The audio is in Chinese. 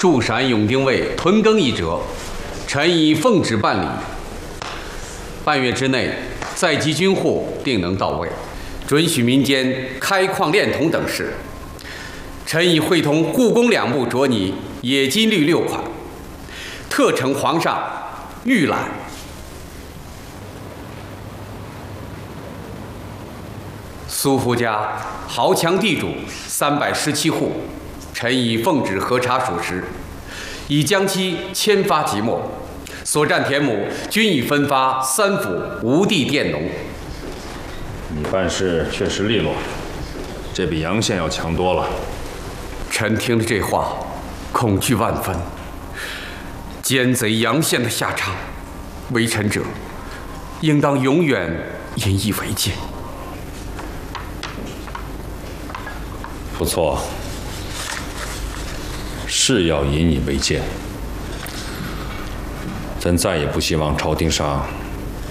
驻陕永定卫屯耕一折，臣已奉旨办理，半月之内在籍军户定能到位，准许民间开矿炼铜等事。臣已会同护工两部着拟冶金律6款，特呈皇上预览。苏夫家豪强地主317户，臣已奉旨核查属实，已将其签发即没。所占田亩均已分发3府无地佃农。 你办事确实利落，这比阳县要强多了。 臣听了这话，恐惧万分。奸贼阳县的下场，为臣者应当永远引以为戒。 不错，是要引以为戒。咱再也不希望朝廷上